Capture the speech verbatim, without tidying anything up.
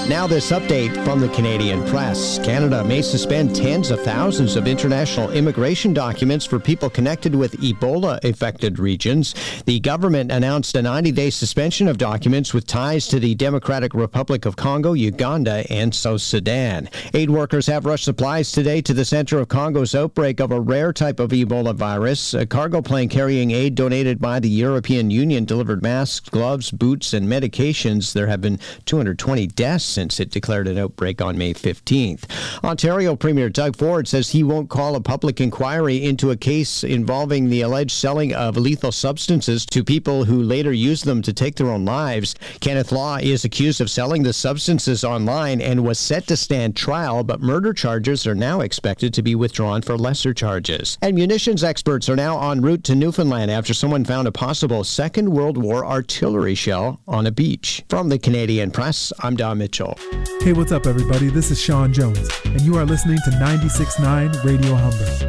Now this update from the Canadian Press. Canada may suspend tens of thousands of international immigration documents for people connected with Ebola-affected regions. The government announced a ninety-day suspension of documents with ties to the Democratic Republic of Congo, Uganda, and South Sudan. Aid workers have rushed supplies today to the center of Congo's outbreak of a rare type of Ebola virus. A cargo plane carrying aid donated by the European Union delivered masks, gloves, boots, and medications. There have been two hundred twenty deaths since it declared an outbreak on May fifteenth. Ontario Premier Doug Ford says he won't call a public inquiry into a case involving the alleged selling of lethal substances to people who later used them to take their own lives. Kenneth Law is accused of selling the substances online and was set to stand trial, but murder charges are now expected to be withdrawn for lesser charges. And munitions experts are now en route to Newfoundland after someone found a possible Second World War artillery shell on a beach. From the Canadian Press, I'm Don Mitchell. Hey, what's up, everybody? This is Sean Jones, and you are listening to ninety-six point nine Radio Humber.